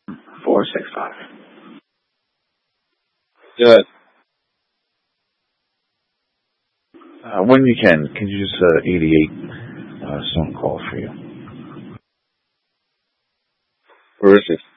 465. Good. When you can you just 88 some call for you? Where is it?